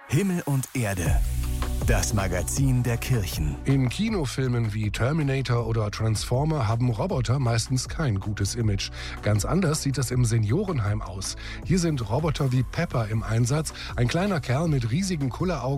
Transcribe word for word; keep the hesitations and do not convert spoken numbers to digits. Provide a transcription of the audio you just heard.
Himmel und Erde. Das Magazin der Kirchen. In Kinofilmen wie Terminator oder Transformer haben Roboter meistens kein gutes Image. Ganz anders sieht das im Seniorenheim aus. Hier sind Roboter wie Pepper im Einsatz, ein kleiner Kerl mit riesigen Kulleraugen